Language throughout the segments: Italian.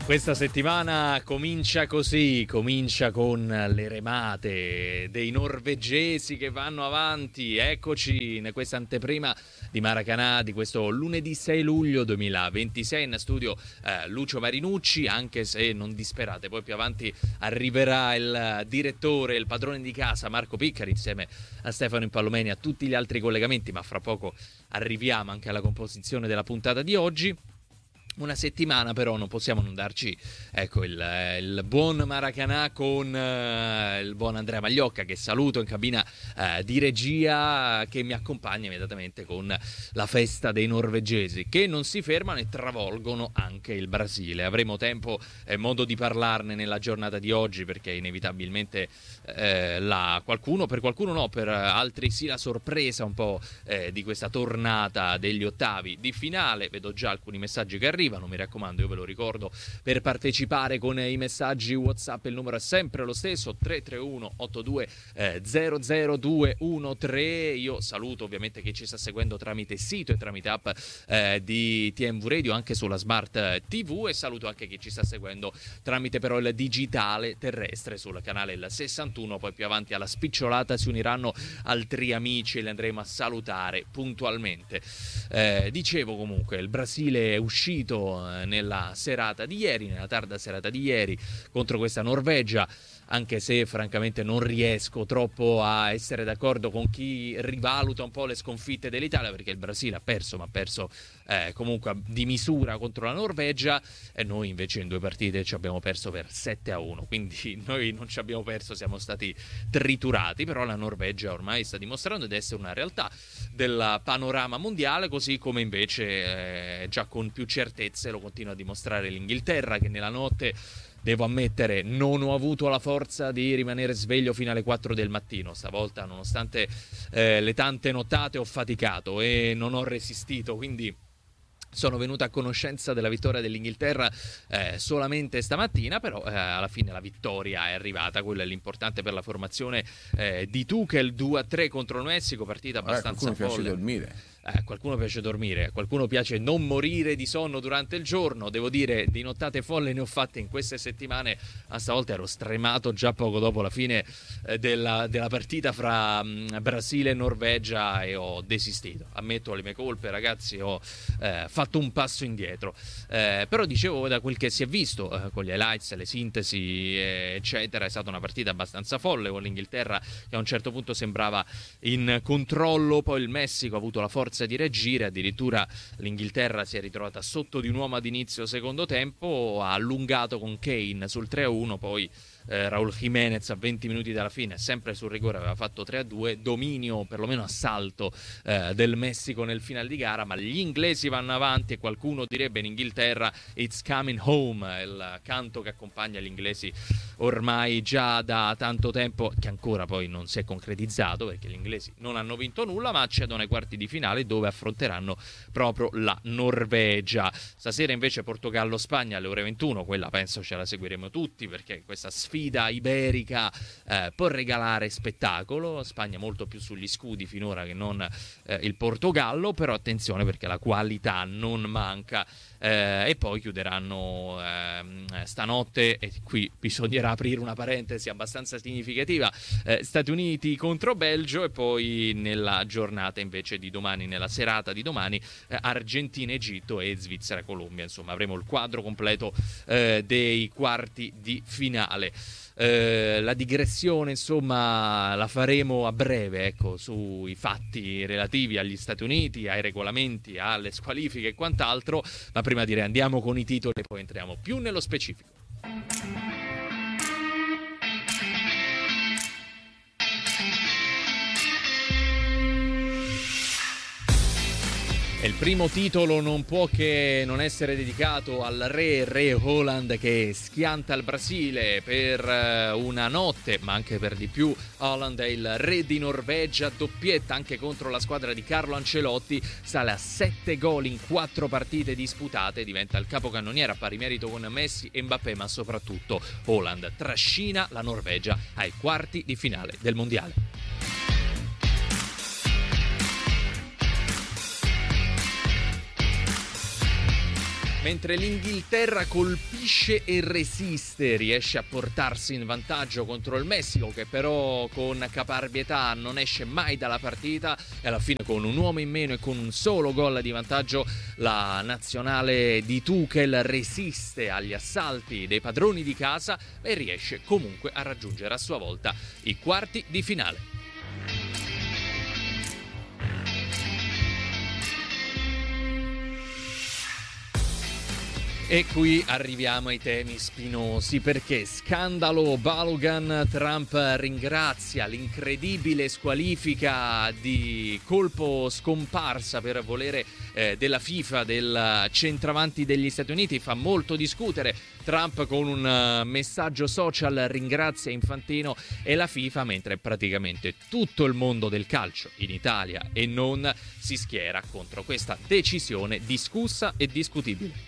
Questa settimana comincia così, comincia con le remate dei norvegesi che vanno avanti. Eccoci in questa anteprima di Maracanã di questo lunedì 6 luglio 2026. In studio Lucio Marinucci, anche se non disperate, poi più avanti arriverà il direttore, il padrone di casa Marco Piccari insieme a Stefano Impallomeni, a tutti gli altri collegamenti, ma fra poco arriviamo anche alla composizione della puntata di oggi. Una settimana però non possiamo non darci il buon Maracanã con il buon Andrea Magliocca, che saluto in cabina di regia, che mi accompagna immediatamente con la festa dei norvegesi che non si fermano e travolgono anche il Brasile. Avremo tempo e modo di parlarne nella giornata di oggi, perché inevitabilmente per qualcuno no, per altri sì, la sorpresa un po' di questa tornata degli ottavi di finale. Vedo già alcuni messaggi che arrivano. Mi raccomando, io ve lo ricordo, per partecipare con i messaggi WhatsApp il numero è sempre lo stesso, 331 82 00213. Io saluto ovviamente chi ci sta seguendo tramite sito e tramite app di TMV Radio, anche sulla Smart TV, e saluto anche chi ci sta seguendo tramite però il digitale terrestre sul canale il 61. Poi più avanti alla spicciolata si uniranno altri amici e li andremo a salutare puntualmente. Dicevo comunque, il Brasile è uscito nella serata di ieri, nella tarda serata di ieri, contro questa Norvegia, anche se francamente non riesco troppo a essere d'accordo con chi rivaluta un po' le sconfitte dell'Italia, perché il Brasile ha perso, ma ha perso comunque di misura contro la Norvegia, e noi invece in 2 partite ci abbiamo perso per 7-1, quindi noi non ci abbiamo perso, siamo stati triturati. Però la Norvegia ormai sta dimostrando di essere una realtà del panorama mondiale, così come invece già con più certezze lo continua a dimostrare l'Inghilterra, che nella notte, devo ammettere, non ho avuto la forza di rimanere sveglio fino alle 4 del mattino. Stavolta, nonostante le tante nottate, ho faticato e non ho resistito, quindi sono venuto a conoscenza della vittoria dell'Inghilterra solamente stamattina. Però alla fine la vittoria è arrivata, quello è l'importante per la formazione di Tuchel. 2-3 contro il Messico, partita abbastanza folle. Qualcuno piace dormire, qualcuno piace non morire di sonno durante il giorno. Devo dire, di nottate folle ne ho fatte in queste settimane, ma stavolta ero stremato già poco dopo la fine della partita fra Brasile e Norvegia, e ho desistito. Ammetto le mie colpe, ragazzi, ho fatto un passo indietro. Però dicevo, da quel che si è visto con gli highlights, le sintesi eccetera, è stata una partita abbastanza folle, con l'Inghilterra che a un certo punto sembrava in controllo. Poi il Messico ha avuto la forza di reagire, addirittura l'Inghilterra si è ritrovata sotto di un uomo ad inizio secondo tempo, ha allungato con Kane sul 3-1, poi Raúl Jiménez a 20 minuti dalla fine, sempre sul rigore, aveva fatto 3-2, dominio, perlomeno assalto del Messico nel finale di gara. Ma gli inglesi vanno avanti, e qualcuno direbbe in Inghilterra "It's coming home", il canto che accompagna gli inglesi ormai già da tanto tempo, che ancora poi non si è concretizzato, perché gli inglesi non hanno vinto nulla, ma accedono ai quarti di finale, dove affronteranno proprio la Norvegia. Stasera invece Portogallo-Spagna alle ore 21, quella penso ce la seguiremo tutti, perché questa sfida iberica può regalare spettacolo. Spagna molto più sugli scudi finora che non il Portogallo, però attenzione, perché la qualità non manca. E poi chiuderanno stanotte, e qui bisognerà aprire una parentesi abbastanza significativa, Stati Uniti contro Belgio, e poi nella giornata invece di domani, nella serata di domani, Argentina, Egitto e Svizzera, Colombia. Insomma, avremo il quadro completo dei quarti di finale. La digressione, insomma, la faremo a breve, ecco, sui fatti relativi agli Stati Uniti, ai regolamenti, alle squalifiche e quant'altro. Ma prima direi andiamo con i titoli e poi entriamo più nello specifico. E il primo titolo non può che non essere dedicato al re Haaland, che schianta il Brasile per una notte, ma anche per di più. Haaland è il re di Norvegia, doppietta anche contro la squadra di Carlo Ancelotti, sale a 7 gol in 4 partite disputate, diventa il capocannoniere a pari merito con Messi e Mbappé, ma soprattutto Haaland trascina la Norvegia ai quarti di finale del mondiale. Mentre l'Inghilterra colpisce e resiste, riesce a portarsi in vantaggio contro il Messico, che però con caparbietà non esce mai dalla partita, e alla fine con un uomo in meno e con un solo gol di vantaggio la nazionale di Tuchel resiste agli assalti dei padroni di casa e riesce comunque a raggiungere a sua volta i quarti di finale. E qui arriviamo ai temi spinosi, perché scandalo Balogun, Trump ringrazia l'incredibile squalifica di colpo scomparsa per volere della FIFA del centravanti degli Stati Uniti, fa molto discutere. Trump con un messaggio social ringrazia Infantino e la FIFA, mentre praticamente tutto il mondo del calcio in Italia e non si schiera contro questa decisione discussa e discutibile.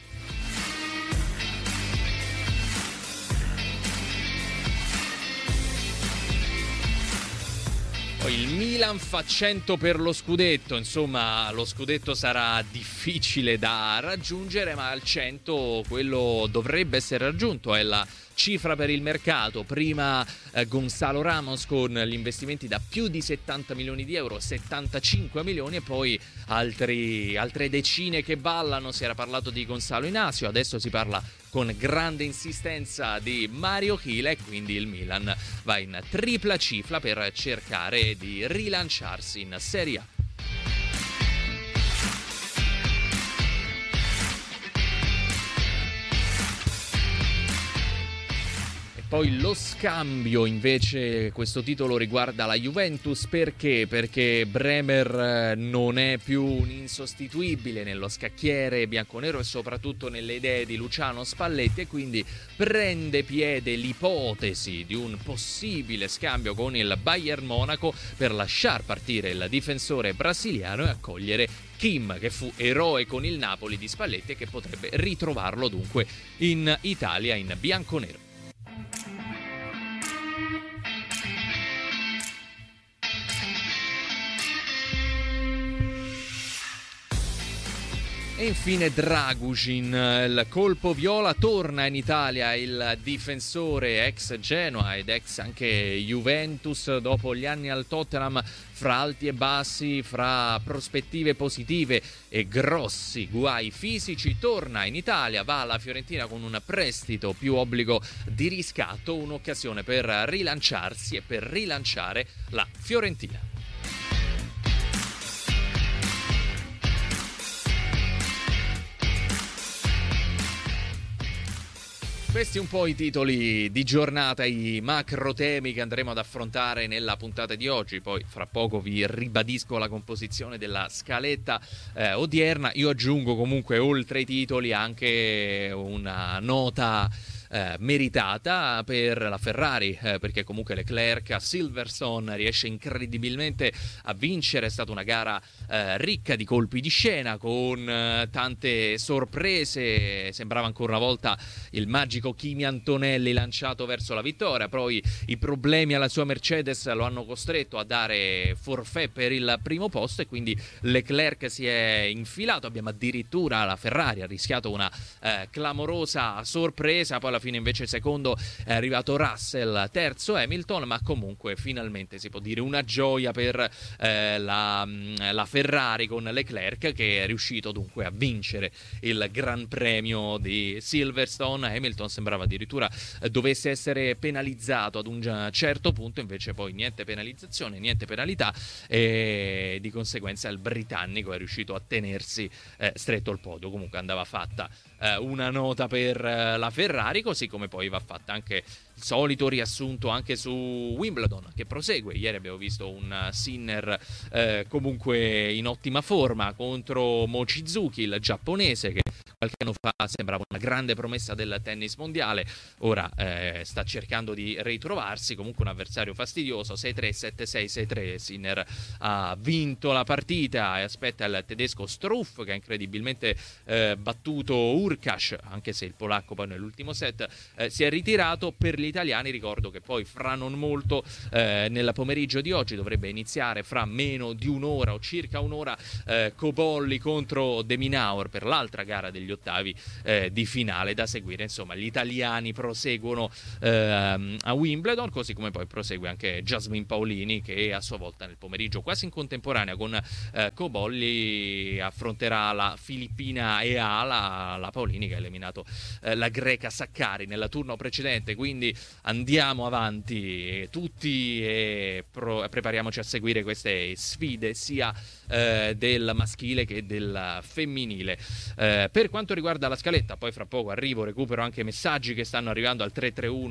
Il Milan fa 100 per lo scudetto, insomma lo scudetto sarà difficile da raggiungere, ma al 100 quello dovrebbe essere raggiunto, è la cifra per il mercato. Prima Gonzalo Ramos con gli investimenti da più di 70 milioni di euro, 75 milioni, e poi altre decine che ballano. Si era parlato di Gonzalo Inacio, adesso si parla con grande insistenza di Mario Chile, e quindi il Milan va in tripla cifra per cercare di rilanciarsi in Serie A. Poi lo scambio, invece, questo titolo riguarda la Juventus. Perché? Perché Bremer non è più un insostituibile nello scacchiere bianconero e soprattutto nelle idee di Luciano Spalletti, e quindi prende piede l'ipotesi di un possibile scambio con il Bayern Monaco per lasciar partire il difensore brasiliano e accogliere Kim, che fu eroe con il Napoli di Spalletti e che potrebbe ritrovarlo dunque in Italia in bianconero. E infine Dragusin, il colpo viola, torna in Italia il difensore ex Genoa ed ex anche Juventus dopo gli anni al Tottenham, fra alti e bassi, fra prospettive positive e grossi guai fisici. Torna in Italia, va alla Fiorentina con un prestito più obbligo di riscatto, un'occasione per rilanciarsi e per rilanciare la Fiorentina. Questi un po' i titoli di giornata, i macro temi che andremo ad affrontare nella puntata di oggi. Poi fra poco vi ribadisco la composizione della scaletta odierna. Io aggiungo comunque, oltre ai titoli, anche una nota meritata per la Ferrari, perché comunque Leclerc a Silverstone riesce incredibilmente a vincere. È stata una gara ricca di colpi di scena, con tante sorprese. Sembrava ancora una volta il magico Kimi Antonelli lanciato verso la vittoria. Poi i problemi alla sua Mercedes lo hanno costretto a dare forfait per il primo posto, e quindi Leclerc si è infilato. Abbiamo addirittura la Ferrari ha rischiato una clamorosa sorpresa. Poi alla fine invece secondo è arrivato Russell, terzo Hamilton, ma comunque finalmente si può dire una gioia per la Ferrari con Leclerc, che è riuscito dunque a vincere il Gran Premio di Silverstone. Hamilton sembrava addirittura dovesse essere penalizzato ad un certo punto, invece poi niente penalizzazione, niente penalità, e di conseguenza il britannico è riuscito a tenersi stretto al podio. Comunque andava fatta una nota per la Ferrari, così come poi va fatta anche il solito riassunto anche su Wimbledon, che prosegue. Ieri abbiamo visto un Sinner comunque in ottima forma contro Mochizuki, il giapponese, che qualche anno fa sembrava una grande promessa del tennis mondiale. Ora sta cercando di ritrovarsi, comunque un avversario fastidioso, 6-3, 7-6, 6-3. Sinner ha vinto la partita e aspetta il tedesco Struff, che ha incredibilmente battuto Urkash, anche se il polacco poi nell'ultimo set si è ritirato. Per gli italiani. Ricordo che poi fra non molto, nel pomeriggio di oggi, dovrebbe iniziare fra meno di un'ora o circa un'ora, Cobolli contro De Minaur per l'altra gara degli ottavi di finale da seguire. Insomma, gli italiani proseguono a Wimbledon, così come poi prosegue anche Jasmine Paolini, che a sua volta nel pomeriggio, quasi in contemporanea con Cobolli, affronterà la filippina Ea, la Paolini, che ha eliminato la greca Sakkari nel turno precedente. Quindi andiamo avanti tutti e prepariamoci a seguire queste sfide sia del maschile che del femminile. Per quanto riguarda la scaletta, poi fra poco recupero anche messaggi che stanno arrivando al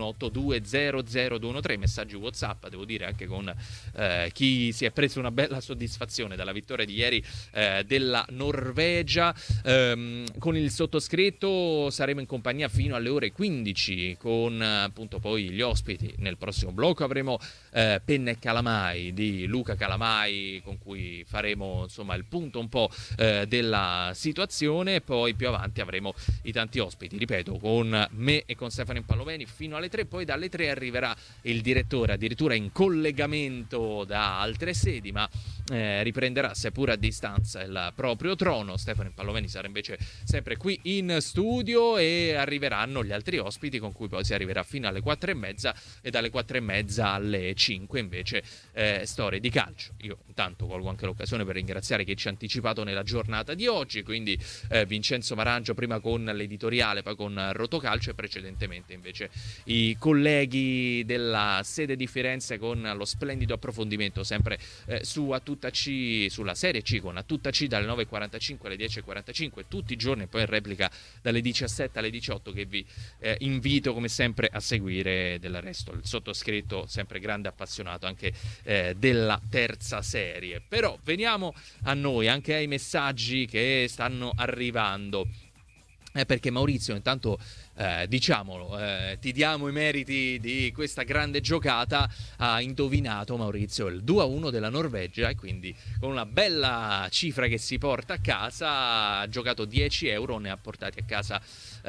331-8200-213, messaggi WhatsApp, devo dire anche con chi si è preso una bella soddisfazione dalla vittoria di ieri della Norvegia. Con il sottoscritto saremo in compagnia fino alle ore 15 con appunto poi gli ospiti. Nel prossimo blocco avremo Penna e Calamai di Luca Calamai, con cui faremo insomma il punto un po' della situazione. Poi più avanti avremo i tanti ospiti, ripeto, con me e con Stefano Impalloveni fino alle 3. Poi dalle 3 arriverà il direttore, addirittura in collegamento da altre sedi, ma riprenderà seppur a distanza il proprio trono. Stefano Impalloveni sarà invece sempre qui in studio, e arriveranno gli altri ospiti, con cui poi si arriverà fino alle 4:30, e dalle 4:30 alle 5 invece storie di calcio. Io intanto colgo anche l'occasione per ringraziare chi ci ha anticipato nella giornata di oggi, quindi Vincenzo Marangio prima con l'editoriale, poi con Rotocalcio, e precedentemente invece i colleghi della sede di Firenze con lo splendido approfondimento sempre su A Tutta C, sulla Serie C, con A Tutta C dalle 9:45 alle 10:45 tutti i giorni, e poi in replica dalle 17 alle 18, che vi invito come sempre a seguire. Del resto il sottoscritto sempre grande appassionato anche della terza serie. Però veniamo a noi, anche ai messaggi che stanno arrivando, perché Maurizio, intanto diciamolo, ti diamo i meriti di questa grande giocata. Ha indovinato Maurizio il 2-1 della Norvegia, e quindi con una bella cifra che si porta a casa, ha giocato 10 euro, ne ha portati a casa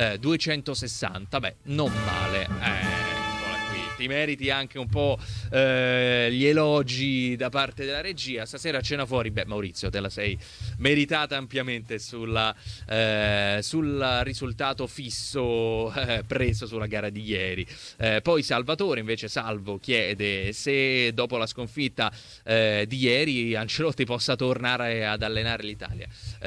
260. Beh, non male. Ti meriti anche un po' gli elogi da parte della regia. Stasera a cena fuori, Maurizio, te la sei meritata ampiamente sul risultato fisso preso sulla gara di ieri. Poi Salvatore, invece, Salvo, chiede se dopo la sconfitta di ieri Ancelotti possa tornare ad allenare l'Italia.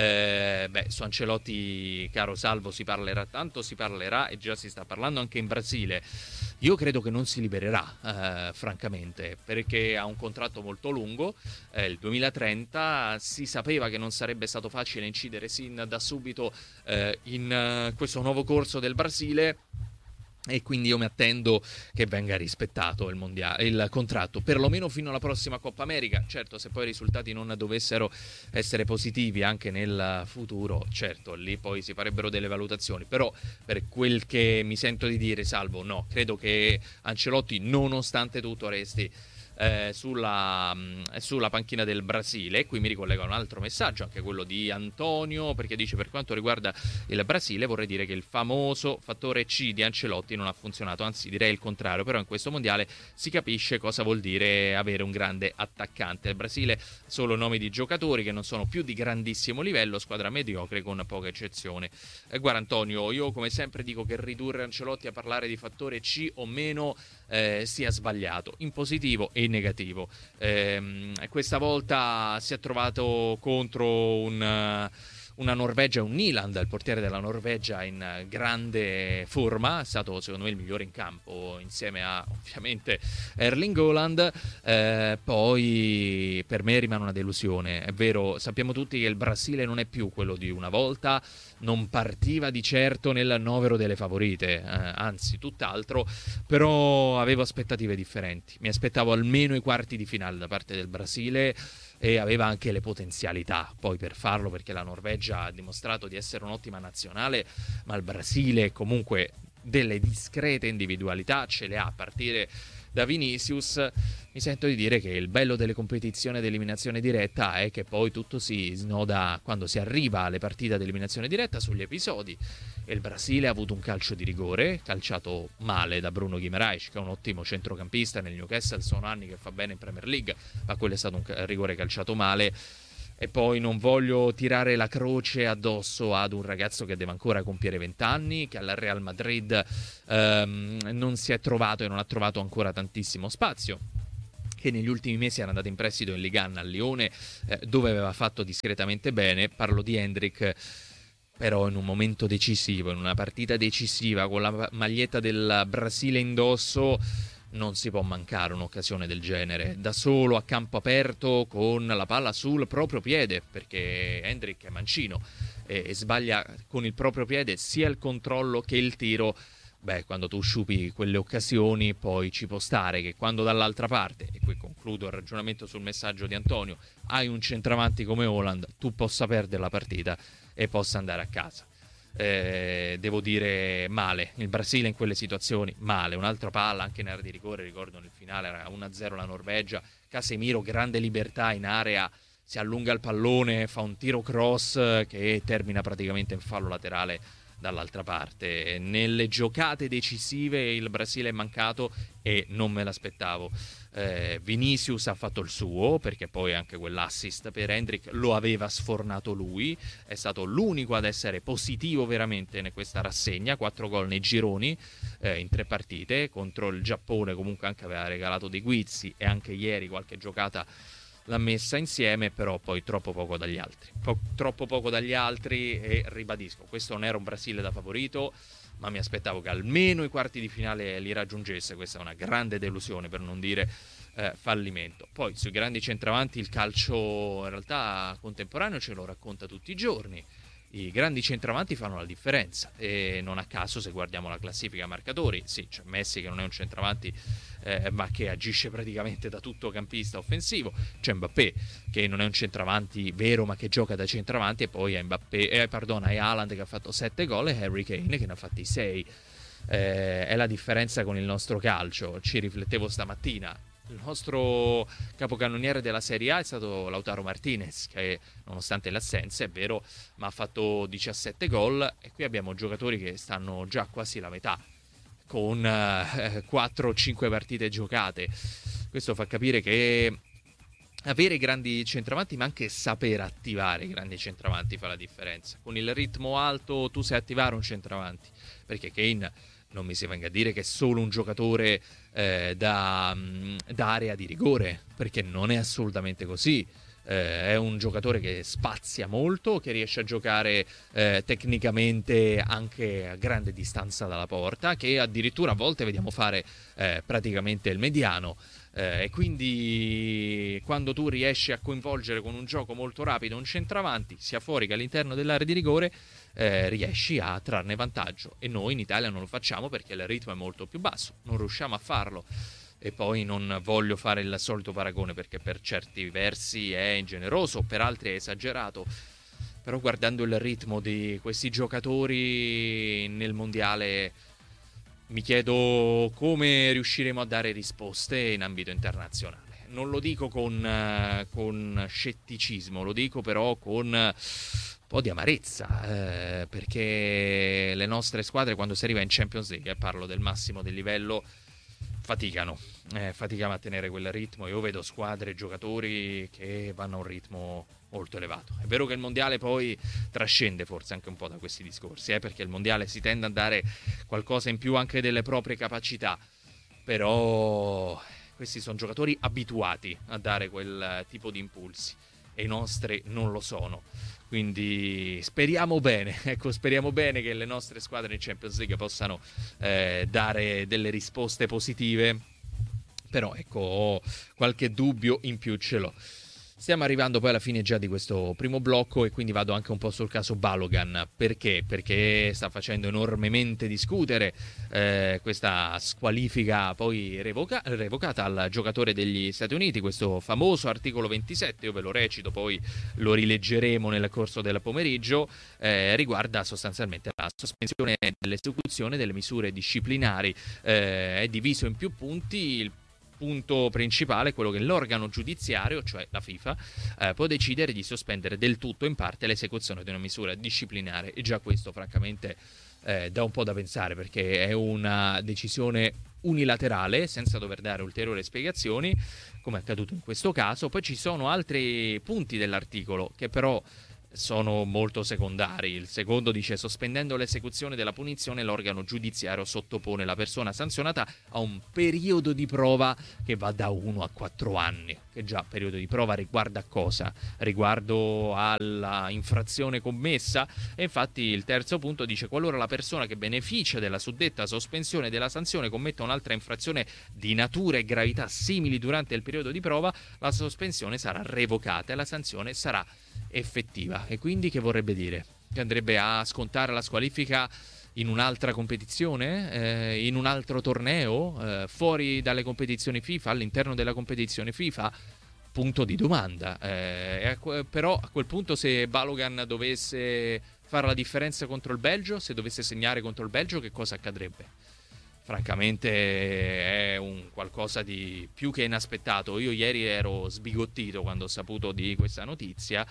Su Ancelotti, caro Salvo, si parlerà tanto, si parlerà, e già si sta parlando anche in Brasile. Io credo che non si libererà, francamente, perché ha un contratto molto lungo, il 2030. Si sapeva che non sarebbe stato facile incidere sin da subito in questo nuovo corso del Brasile, e quindi io mi attendo che venga rispettato il contratto, perlomeno fino alla prossima Coppa America. Certo, se poi i risultati non dovessero essere positivi anche nel futuro, certo, lì poi si farebbero delle valutazioni. Però per quel che mi sento di dire, Salvo, no, credo che Ancelotti nonostante tutto resti sulla panchina del Brasile. E qui mi ricollega un altro messaggio, anche quello di Antonio, perché dice: per quanto riguarda il Brasile vorrei dire che il famoso fattore C di Ancelotti non ha funzionato, anzi direi il contrario. Però in questo mondiale si capisce cosa vuol dire avere un grande attaccante. Il Brasile solo nomi di giocatori che non sono più di grandissimo livello, squadra mediocre con poche eccezioni. Guarda Antonio, io come sempre dico che ridurre Ancelotti a parlare di fattore C o meno sia sbagliato, in positivo e in negativo. Questa volta si è trovato contro una Norvegia, un Nyland, il portiere della Norvegia, in grande forma. È stato secondo me il migliore in campo, insieme a ovviamente Erling Haaland. Poi per me rimane una delusione. È vero, sappiamo tutti che il Brasile non è più quello di una volta, non partiva di certo nel novero delle favorite, anzi tutt'altro, però avevo aspettative differenti. Mi aspettavo almeno i quarti di finale da parte del Brasile, e aveva anche le potenzialità poi per farlo, perché la Norvegia ha dimostrato di essere un'ottima nazionale, ma il Brasile comunque delle discrete individualità ce le ha, a partire da Vinicius, mi sento di dire che il bello delle competizioni ad eliminazione diretta è che poi tutto si snoda quando si arriva alle partite ad eliminazione diretta sugli episodi. E il Brasile ha avuto un calcio di rigore, calciato male da Bruno Guimaraes, che è un ottimo centrocampista nel Newcastle, sono anni che fa bene in Premier League, ma quello è stato un rigore calciato male. E poi non voglio tirare la croce addosso ad un ragazzo che deve ancora compiere 20 anni, che al Real Madrid non si è trovato e non ha trovato ancora tantissimo spazio, che negli ultimi mesi era andato in prestito in Ligue 1 a Lione, dove aveva fatto discretamente bene. Parlo di Hendrik, però in un momento decisivo, in una partita decisiva, con la maglietta del Brasile indosso, non si può mancare un'occasione del genere, da solo a campo aperto con la palla sul proprio piede, perché Hendrik è mancino e sbaglia con il proprio piede sia il controllo che il tiro. Beh, quando tu sciupi quelle occasioni, poi ci può stare che quando dall'altra parte, e qui concludo il ragionamento sul messaggio di Antonio, hai un centravanti come Haaland, tu possa perdere la partita e possa andare a casa. Devo dire male, il Brasile in quelle situazioni male, un'altra palla anche in area di rigore, ricordo nel finale era 1-0 la Norvegia, Casemiro grande libertà in area, si allunga il pallone, fa un tiro cross che termina praticamente in fallo laterale dall'altra parte. Nelle giocate decisive il Brasile è mancato e non me l'aspettavo. Vinicius ha fatto il suo, perché poi anche quell'assist per Hendrik lo aveva sfornato lui, è stato l'unico ad essere positivo veramente in questa rassegna, 4 gol nei gironi in 3 partite, contro il Giappone comunque anche aveva regalato dei guizzi e anche ieri qualche giocata l'ha messa insieme, però poi troppo poco dagli altri, troppo poco dagli altri. E ribadisco, questo non era un Brasile da favorito, ma mi aspettavo che almeno i quarti di finale li raggiungesse. Questa è una grande delusione, per non dire fallimento. Poi sui grandi centravanti il calcio in realtà contemporaneo ce lo racconta tutti i giorni. I grandi centravanti fanno la differenza e non a caso, se guardiamo la classifica marcatori, sì, c'è Messi che non è un centravanti ma che agisce praticamente da tuttocampista offensivo, c'è Mbappé che non è un centravanti vero ma che gioca da centravanti, e poi è Haaland che ha fatto 7 gol e Harry Kane che ne ha fatti 6. È la differenza con il nostro calcio. Ci riflettevo stamattina. Il nostro capocannoniere della Serie A è stato Lautaro Martinez, che nonostante le assenze, è vero, ma ha fatto 17 gol, e qui abbiamo giocatori che stanno già quasi la metà, con 4 o 5 partite giocate. Questo fa capire che avere grandi centravanti, ma anche saper attivare i grandi centravanti fa la differenza. Con il ritmo alto tu sai attivare un centravanti, perché Kane non mi si venga a dire che è solo un giocatore da area di rigore, perché non è assolutamente così. È un giocatore che spazia molto, che riesce a giocare tecnicamente anche a grande distanza dalla porta, che addirittura a volte vediamo fare praticamente il mediano. E quindi quando tu riesci a coinvolgere con un gioco molto rapido un centravanti, sia fuori che all'interno dell'area di rigore, riesci a trarne vantaggio. E noi in Italia non lo facciamo perché il ritmo è molto più basso, non riusciamo a farlo. E poi non voglio fare il solito paragone, perché per certi versi è ingeneroso, per altri è esagerato, però guardando il ritmo di questi giocatori nel mondiale mi chiedo come riusciremo a dare risposte in ambito internazionale. Non lo dico con scetticismo, lo dico però con un po' di amarezza, perché le nostre squadre quando si arriva in Champions League, parlo del massimo del livello, faticano a tenere quel ritmo. Io vedo squadre e giocatori che vanno a un ritmo molto elevato. È vero che il mondiale poi trascende forse anche un po' da questi discorsi, perché il mondiale si tende a dare qualcosa in più anche delle proprie capacità, però questi sono giocatori abituati a dare quel tipo di impulsi e i nostri non lo sono. Quindi speriamo bene, speriamo bene che le nostre squadre in Champions League possano dare delle risposte positive, però ho qualche dubbio in più ce l'ho. Stiamo arrivando poi alla fine già di questo primo blocco, e quindi vado anche un po' sul caso Balogan. Perché? Perché sta facendo enormemente discutere questa squalifica poi revocata al giocatore degli Stati Uniti, questo famoso articolo 27, io ve lo recito, poi lo rileggeremo nel corso del pomeriggio, riguarda sostanzialmente la sospensione dell'esecuzione delle misure disciplinari. È diviso in più punti. Il punto principale è quello che l'organo giudiziario, cioè la FIFA, può decidere di sospendere del tutto in parte l'esecuzione di una misura disciplinare, e già questo francamente dà un po' da pensare, perché è una decisione unilaterale senza dover dare ulteriori spiegazioni, come è accaduto in questo caso. Poi ci sono altri punti dell'articolo che però sono molto secondari. Il secondo dice: sospendendo l'esecuzione della punizione, l'organo giudiziario sottopone la persona sanzionata a un periodo di prova che va da 1 a 4 anni. Che già periodo di prova riguarda cosa? Riguardo alla infrazione commessa? E infatti il terzo punto dice: qualora la persona che beneficia della suddetta sospensione della sanzione commetta un'altra infrazione di natura e gravità simili durante il periodo di prova, la sospensione sarà revocata e la sanzione sarà effettiva. E quindi che vorrebbe dire? Che andrebbe a scontare la squalifica in un'altra competizione, in un altro torneo, fuori dalle competizioni FIFA, all'interno della competizione FIFA? Punto di domanda. Però a quel punto, se Balogan dovesse fare la differenza contro il Belgio, se dovesse segnare contro il Belgio, che cosa accadrebbe? Francamente è un qualcosa di più che inaspettato. Io ieri ero sbigottito quando ho saputo di questa notizia,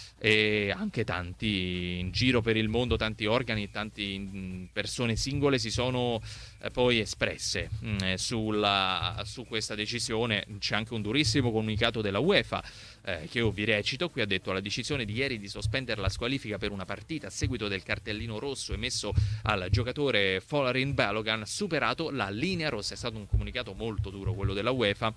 e anche tanti in giro per il mondo, tanti organi, tante persone singole si sono poi espresse su questa decisione. C'è anche un durissimo comunicato della UEFA che io vi recito. Qui ha detto: la decisione di ieri di sospendere la squalifica per una partita a seguito del cartellino rosso emesso al giocatore Folarin Balogun, superato la linea rossa. È stato un comunicato molto duro quello della UEFA.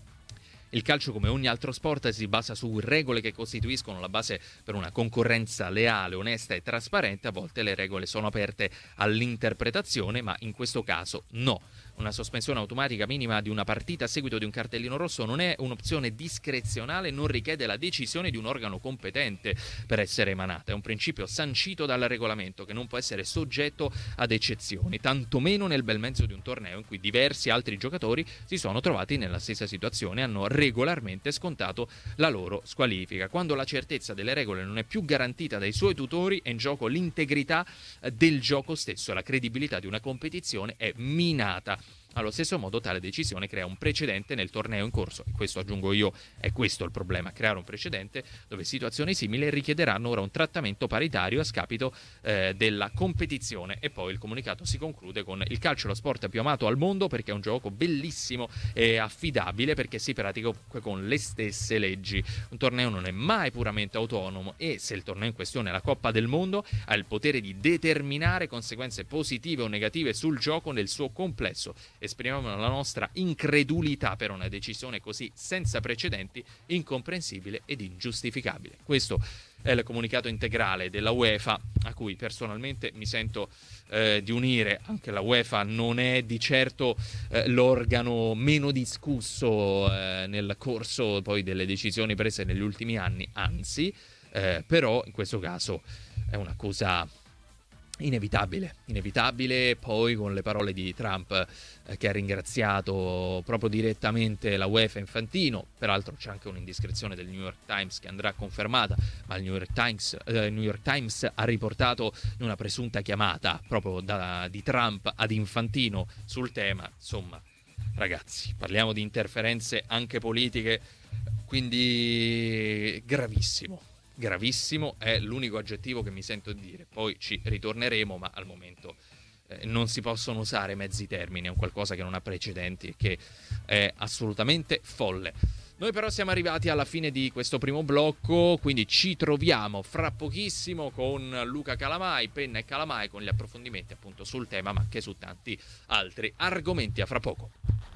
Il calcio, come ogni altro sport, si basa su regole che costituiscono la base per una concorrenza leale, onesta e trasparente. A volte le regole sono aperte all'interpretazione, ma in questo caso no. Una sospensione automatica minima di una partita a seguito di un cartellino rosso non è un'opzione discrezionale, non richiede la decisione di un organo competente per essere emanata. È un principio sancito dal regolamento che non può essere soggetto ad eccezioni, tantomeno nel bel mezzo di un torneo in cui diversi altri giocatori si sono trovati nella stessa situazione e hanno regolarmente scontato la loro squalifica. Quando la certezza delle regole non è più garantita dai suoi tutori, è in gioco l'integrità del gioco stesso e la credibilità di una competizione è minata. Allo stesso modo, tale decisione crea un precedente nel torneo in corso, e questo, aggiungo io, è questo il problema: creare un precedente dove situazioni simili richiederanno ora un trattamento paritario a scapito della competizione. E poi il comunicato si conclude con: il calcio è lo sport più amato al mondo perché è un gioco bellissimo e affidabile, perché si pratica con le stesse leggi. Un torneo non è mai puramente autonomo, e se il torneo in questione è la Coppa del Mondo, ha il potere di determinare conseguenze positive o negative sul gioco nel suo complesso. Esprimiamo la nostra incredulità per una decisione così senza precedenti, incomprensibile ed ingiustificabile. Questo è il comunicato integrale della UEFA, a cui personalmente mi sento di unire. Anche la UEFA non è di certo l'organo meno discusso nel corso poi delle decisioni prese negli ultimi anni, anzi, però in questo caso è una cosa inevitabile. Poi con le parole di Trump che ha ringraziato proprio direttamente la UEFA Infantino. Peraltro c'è anche un'indiscrezione del New York Times che andrà confermata, ma il New York Times ha riportato una presunta chiamata proprio di Trump ad Infantino sul tema. Insomma, ragazzi, parliamo di interferenze anche politiche, quindi gravissimo è l'unico aggettivo che mi sento di dire. Poi ci ritorneremo, ma al momento non si possono usare mezzi termini, è un qualcosa che non ha precedenti e che è assolutamente folle. Noi però siamo arrivati alla fine di questo primo blocco, quindi ci troviamo fra pochissimo con Luca Calamai, Penna e Calamai, con gli approfondimenti appunto sul tema, ma anche su tanti altri argomenti. A fra poco.